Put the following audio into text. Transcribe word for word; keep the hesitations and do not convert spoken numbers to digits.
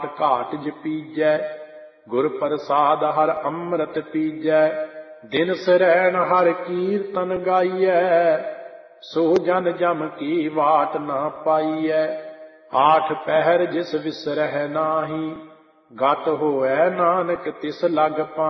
ਘਾਟ ਜਪੀਜੈ, ਗੁਰ ਪ੍ਰਸਾਦ ਹਰ ਅੰਮ੍ਰਿਤ ਪੀਜੈ। ਦਿਨ ਸਰੈਣ ਹਰ ਕੀਰਤਨ ਗਾਈਐ, ਸੋ ਜਨ ਜਮ ਕੀ ਵਾਟ ਨਾ ਪਾਈਐ। ਆਠ ਪਹਿਰ ਜਿਸ ਵਿਸਰਹਿ ਨਾਹੀ, ਗਤ ਹੋਐ ਨਾਨਕ ਤਿਸ ਲਗ ਪਾਈ।